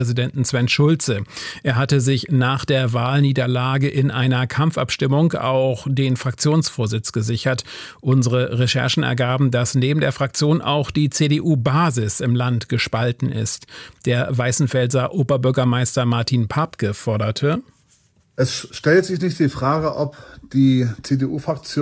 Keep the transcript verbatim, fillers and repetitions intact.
Präsidenten Sven Schulze. Er hatte sich nach der Wahlniederlage in einer Kampfabstimmung auch den Fraktionsvorsitz gesichert. Unsere Recherchen ergaben, dass neben der Fraktion auch die C D U-Basis im Land gespalten ist. Der Weißenfelser Oberbürgermeister Martin Papke forderte: Es stellt sich nicht die Frage, ob die C D U-Fraktion